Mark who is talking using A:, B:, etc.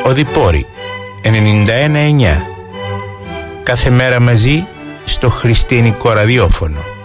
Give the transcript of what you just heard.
A: Οδηπόρη 91,9. Κάθε μέρα μαζί στο χριστιανικό ραδιόφωνο.